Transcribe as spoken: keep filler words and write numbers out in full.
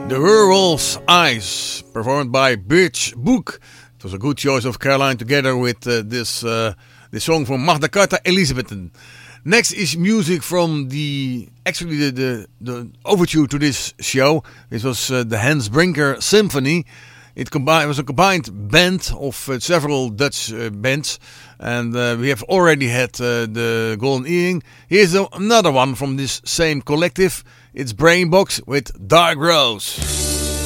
The Werewolf's Eyes, performed by Birch Book. It was a good choice of Caroline together with uh, this uh, this song from Magna Carta Elizabethan. Next is music from the actually the the, the overture to this show. It was uh, the Hans Brinker Symphony. It, combined, it was a combined band of uh, several Dutch uh, bands, and uh, we have already had uh, the Golden Earring. Here's a, another one from this same collective. It's Brainbox with Dark Rose.